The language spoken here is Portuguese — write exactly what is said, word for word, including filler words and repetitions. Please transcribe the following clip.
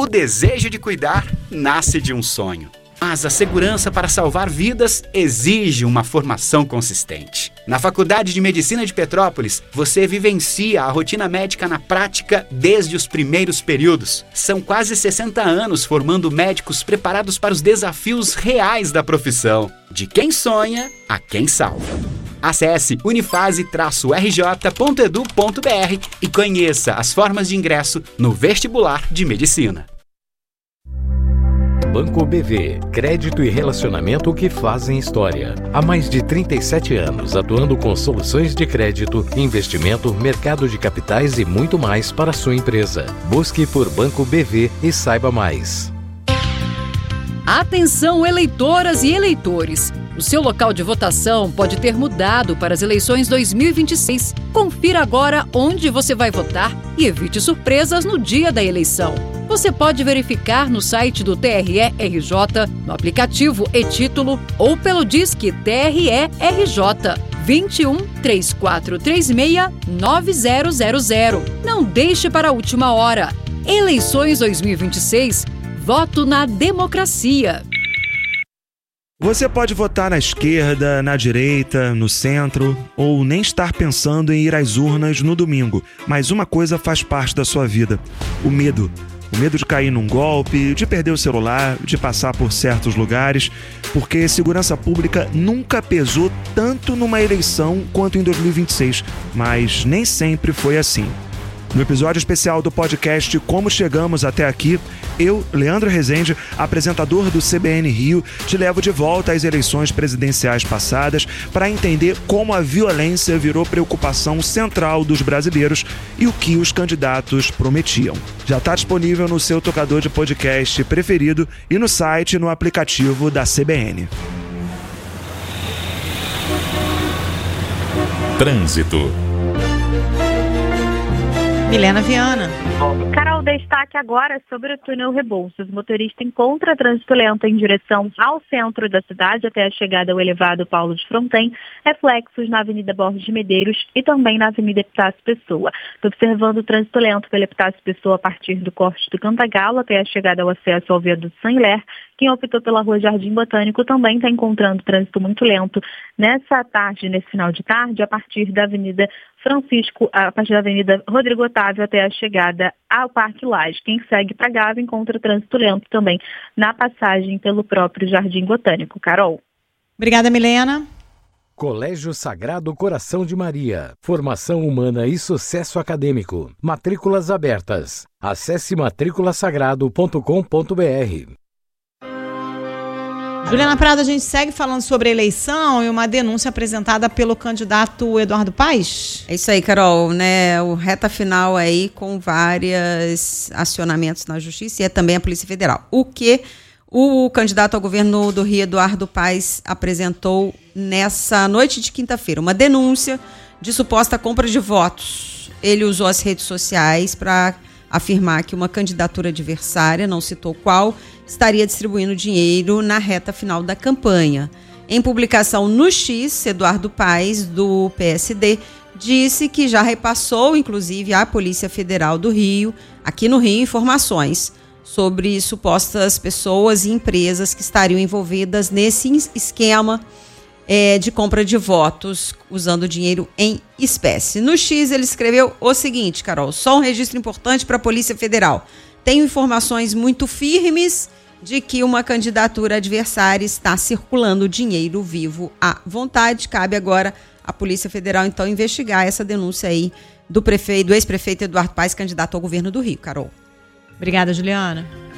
O desejo de cuidar nasce de um sonho. Mas a segurança para salvar vidas exige uma formação consistente. Na Faculdade de Medicina de Petrópolis, você vivencia a rotina médica na prática desde os primeiros períodos. São quase sessenta anos formando médicos preparados para os desafios reais da profissão. De quem sonha a quem salva. Acesse unifase R J ponto edu ponto b r e conheça as formas de ingresso no vestibular de medicina. Banco B V, crédito e relacionamento que fazem história. Há mais de trinta e sete anos atuando com soluções de crédito, investimento, mercado de capitais e muito mais para a sua empresa. Busque por Banco B V e saiba mais. Atenção, eleitoras e eleitores! O seu local de votação pode ter mudado para as eleições dois mil e vinte e seis. Confira agora onde você vai votar e evite surpresas no dia da eleição. Você pode verificar no site do T R E R J, no aplicativo e-Título ou pelo Disque T R E R J vinte e um, três quatro três seis, nove zero zero zero. Não deixe para a última hora. Eleições dois mil e vinte e seis. Voto na democracia. Você pode votar na esquerda, na direita, no centro, ou nem estar pensando em ir às urnas no domingo. Mas uma coisa faz parte da sua vida: o medo. O medo de cair num golpe, de perder o celular, de passar por certos lugares, porque segurança pública nunca pesou tanto numa eleição quanto em dois mil e vinte e seis, mas nem sempre foi assim. No episódio especial do podcast Como Chegamos Até Aqui, eu, Leandro Rezende, apresentador do C B N Rio, te levo de volta às eleições presidenciais passadas para entender como a violência virou preocupação central dos brasileiros e o que os candidatos prometiam. Já está disponível no seu tocador de podcast preferido e no site e no aplicativo da C B N. Trânsito. Milena Viana. Carol, destaque agora sobre o túnel Rebouças. O motorista encontra trânsito lento em direção ao centro da cidade até a chegada ao elevado Paulo de Fronten, reflexos na Avenida Borges de Medeiros e também na Avenida Epitácio Pessoa. Estou observando o trânsito lento pela Epitácio Pessoa a partir do corte do Cantagalo até a chegada ao acesso ao viaduto Saint-Hilaire. Quem optou pela Rua Jardim Botânico também está encontrando trânsito muito lento nessa tarde, nesse final de tarde, a partir da Avenida Francisco, a partir da Avenida Rodrigo Otávio até a chegada ao Parque Lage. Quem segue para Gávea encontra trânsito lento também na passagem pelo próprio Jardim Botânico. Carol. Obrigada, Milena. Colégio Sagrado Coração de Maria. Formação humana e sucesso acadêmico. Matrículas abertas. Acesse matrícula sagrado ponto com ponto b r. Juliana Prado, a gente segue falando sobre a eleição e uma denúncia apresentada pelo candidato Eduardo Paes. É isso aí, Carol, né? O reta final aí com vários acionamentos na Justiça e é também a Polícia Federal. O que o candidato ao governo do Rio, Eduardo Paes, apresentou nessa noite de quinta-feira, uma denúncia de suposta compra de votos. Ele usou as redes sociais para afirmar que uma candidatura adversária, não citou qual, estaria distribuindo dinheiro na reta final da campanha. Em publicação no X, Eduardo Paes, do P S D, disse que já repassou, inclusive, à Polícia Federal do Rio, aqui no Rio, informações sobre supostas pessoas e empresas que estariam envolvidas nesse esquema é, de compra de votos usando dinheiro em espécie. No X, ele escreveu o seguinte, Carol: só um registro importante para a Polícia Federal. Tenho informações muito firmes de que uma candidatura adversária está circulando dinheiro vivo à vontade. Cabe agora à Polícia Federal, então, investigar essa denúncia aí do prefeito, do ex-prefeito Eduardo Paes, candidato ao governo do Rio. Carol. Obrigada, Juliana.